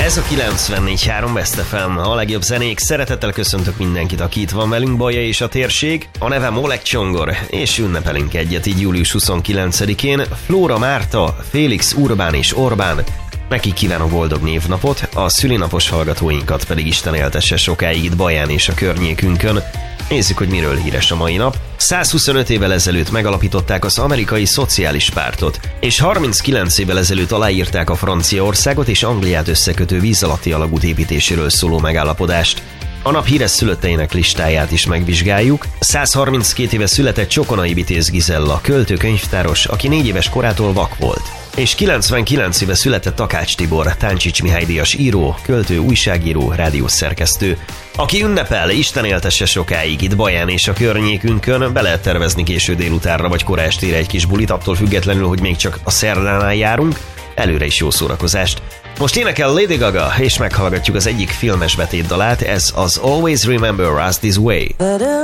Ez a 94.3 Best FM, a legjobb zenék. Szeretettel köszöntök mindenkit, aki itt van velünk, Baja és a térség. A nevem Oleg Csongor, és ünnepelünk egyet így július 29-én. Flóra Márta, Félix, Urbán és Orbán. Nekik kívánok boldog névnapot, a szülinapos hallgatóinkat pedig Isten éltesse sokáig itt Baján és a környékünkön. Nézzük, hogy miről híres a mai nap. 125 évvel ezelőtt megalapították az amerikai szociális pártot, és 39 évvel ezelőtt aláírták a Franciaországot és Angliát összekötő víz alatti alagút építéséről szóló megállapodást. A nap híres szülötteinek listáját is megvizsgáljuk. 132 éve született Csokonai Vitéz Gizella, költő-könyvtáros, aki 4 éves korától vak volt. És 99 éve született Takács Tibor, Táncsics Mihály díjas író, költő, újságíró, rádiószerkesztő, aki ünnepel, Isten éltesse sokáig itt Baján és a környékünkön. Be lehet tervezni késő délutánra vagy kora estére egy kis bulit, attól függetlenül, hogy még csak a szerdánál járunk. Előre is jó szórakozást. Most énekel Lady Gaga, és meghallgatjuk az egyik filmes betétdalát, ez az Always Remember Us This Way.